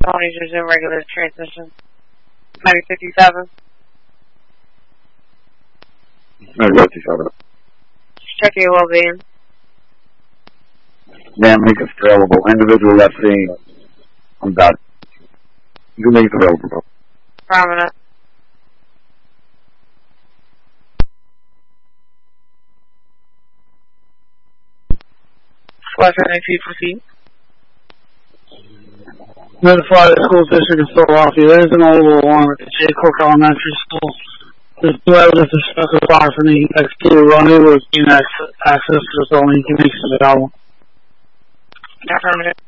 Tony's using regular transmission. 9057. 9057. Check your well-being. Man, make us available. Individual left scene. I'm done. You make it available. Prominent. Western AP proceed. Notify the school district of Philadelphia. There is an audible alarm at the J. Cook Elementary School. There's no evidence of special fire from the exterior unable to gain access to the building. You can make some available. Affirmative.